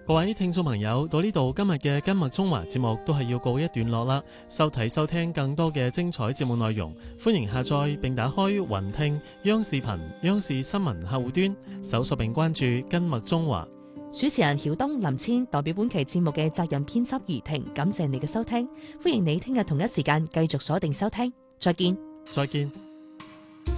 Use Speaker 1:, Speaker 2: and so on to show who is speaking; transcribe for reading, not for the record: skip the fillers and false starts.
Speaker 1: 各位聽眾朋友，到呢度今日嘅今麥中華節目都係要告一段落啦。收聽更多嘅精彩節目內容，歡迎下載並打開雲聽、央視頻、央視新聞客戶端，搜索並關注今麥中華。
Speaker 2: 主持人曉東、林千代表本期節目嘅責任編輯儀婷，感謝你嘅收聽，歡迎你聽日同一時間繼續鎖定收聽，再見。
Speaker 1: 再見。